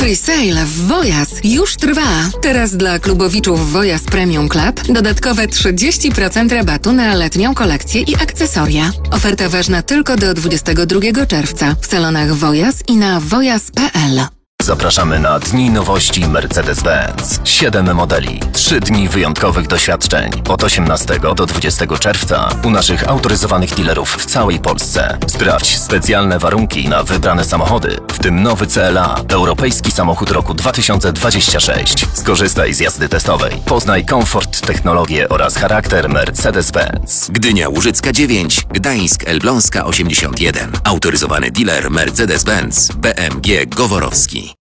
Presale w Wojas już trwa. Teraz dla klubowiczów Wojas Premium Club dodatkowe 30% rabatu na letnią kolekcję i akcesoria. Oferta ważna tylko do 22 czerwca w salonach Wojas i na wojas.pl. Zapraszamy na Dni Nowości Mercedes-Benz. 7 modeli, 3 dni wyjątkowych doświadczeń od 18 do 20 czerwca u naszych autoryzowanych dealerów w całej Polsce. Sprawdź specjalne warunki na wybrane samochody, w tym nowy CLA, europejski samochód roku 2026. Skorzystaj z jazdy testowej. Poznaj komfort, technologię oraz charakter Mercedes-Benz. Gdynia Łużycka 9, Gdańsk Elbląska 81. Autoryzowany dealer Mercedes-Benz, BMG Goworowski.